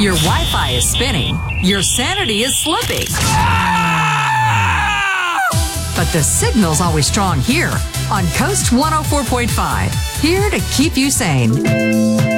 Your Wi-Fi is spinning. Your sanity is slipping. But the signal's always strong here on Coast 104.5. Here to keep you sane.